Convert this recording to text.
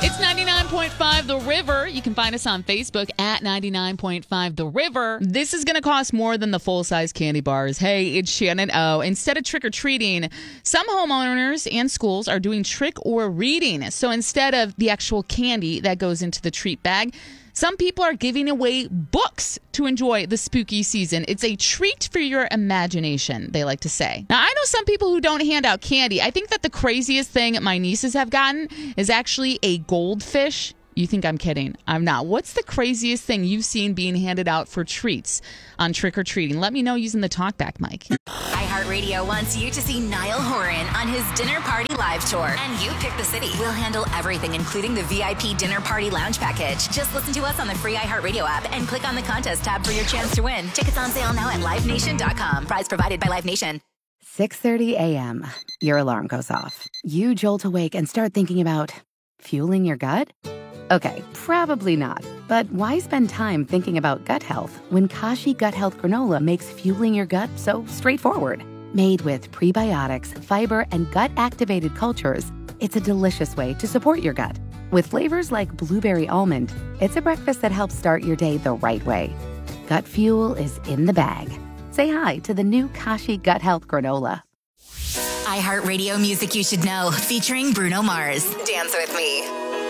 It's 99.5 The River. You can find us on Facebook at 99.5 The River. This is going to cost more than the full-size candy bars. Hey, it's Shannon O. Instead of trick-or-treating, some homeowners and schools are doing trick-or-reading. So instead of the actual candy that goes into the treat bag, some people are giving away books to enjoy the spooky season. It's a treat for your imagination, they like to say. Now, I know some people who don't hand out candy. I think that the craziest thing my nieces have gotten is actually a goldfish. You think I'm kidding. I'm not. What's the craziest thing you've seen being handed out for treats on trick-or-treating? Let me know using the talkback mic. iHeartRadio wants you to see Niall Horan on his Dinner Party Live Tour. And you pick the city. We'll handle everything, including the VIP Dinner Party Lounge Package. Just listen to us on the free iHeartRadio app and click on the contest tab for your chance to win. Tickets on sale now at LiveNation.com. Prize provided by Live Nation. 6:30 a.m. Your alarm goes off. You jolt awake and start thinking about fueling your gut? Okay, probably not. But why spend time thinking about gut health when Kashi Gut Health Granola makes fueling your gut so straightforward? Made with prebiotics, fiber, and gut-activated cultures, it's a delicious way to support your gut. With flavors like blueberry almond, it's a breakfast that helps start your day the right way. Gut fuel is in the bag. Say hi to the new Kashi Gut Health Granola. iHeartRadio music you should know, featuring Bruno Mars. Dance with me.